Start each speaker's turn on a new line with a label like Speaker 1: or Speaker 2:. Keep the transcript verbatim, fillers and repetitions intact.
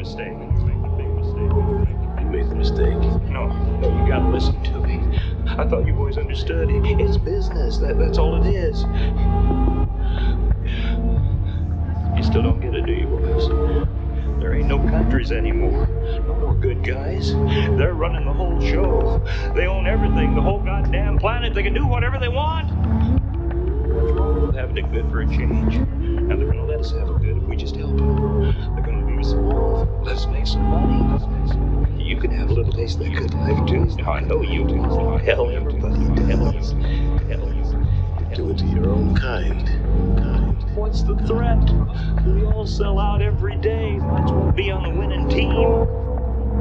Speaker 1: mistake. You made a big mistake.
Speaker 2: You made the mistake.
Speaker 1: No, no, you gotta listen to me. I thought you boys understood. It's business. That, that's all it is. You still don't get it, do you, boys? There ain't no countries anymore. No more good guys. They're running the whole show. They own everything, the whole goddamn planet. They can do whatever they want. What's wrong with having it good for a change? And they're gonna let us have it good if we just help them. They're gonna leave us alone. Let us make some money. Let's make some money. You can have a little taste of that good life too. I know you do. Hell, everybody does. Hell, you
Speaker 2: Do it to your own kind. Kind.
Speaker 1: What's the threat? We all sell out every day. Might as well be on the winning team.